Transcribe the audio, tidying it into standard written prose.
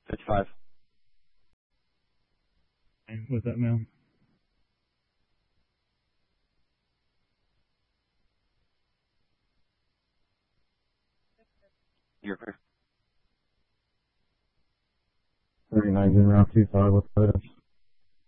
55. And what's that, ma'am? You're clear. 39 in route 25, what's the latest?